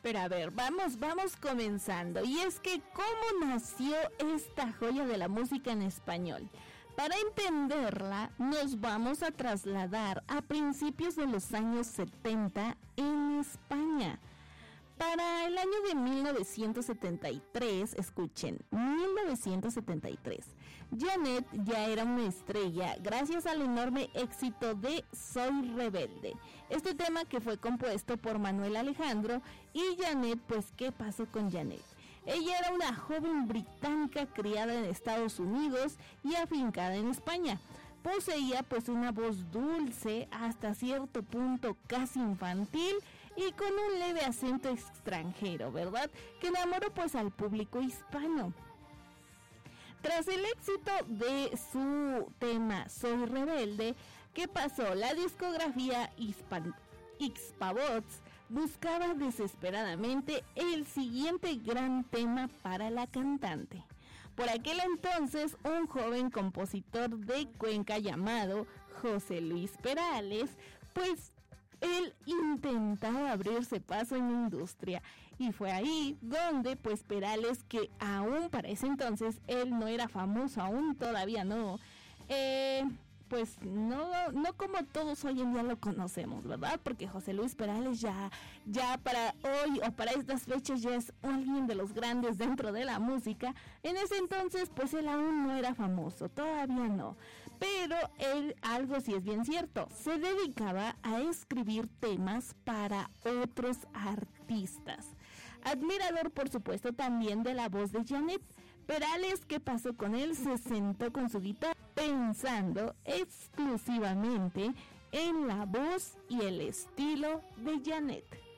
Pero a ver, vamos comenzando. Y es que, ¿cómo nació esta joya de la música en español? Para entenderla, nos vamos a trasladar a principios de los años 70 en España. Para el año de 1973, escuchen, 1973, Janet ya era una estrella gracias al enorme éxito de Soy Rebelde. Este tema que fue compuesto por Manuel Alejandro. Y Janet, pues, ¿qué pasó con Janet? Ella era una joven británica criada en Estados Unidos y afincada en España. Poseía pues una voz dulce, hasta cierto punto casi infantil, y con un leve acento extranjero, ¿verdad? Que enamoró pues al público hispano. Tras el éxito de su tema Soy Rebelde, ¿qué pasó? La discografía Hispavox buscaba desesperadamente el siguiente gran tema para la cantante. Por aquel entonces, un joven compositor de Cuenca llamado José Luis Perales, pues él intentaba abrirse paso en la industria, y fue ahí donde pues Perales, que aún para ese entonces él no era famoso, aún todavía no, pues no como todos hoy en día lo conocemos, ¿verdad? Porque José Luis Perales ya para hoy o para estas fechas ya es alguien de los grandes dentro de la música. En ese entonces pues él aún no era famoso, todavía no. Pero él, algo sí es bien cierto, se dedicaba a escribir temas para otros artistas. Admirador, por supuesto, también de la voz de Janet. Perales, ¿qué pasó con él? Se sentó con su guitarra pensando exclusivamente en la voz y el estilo de Janet.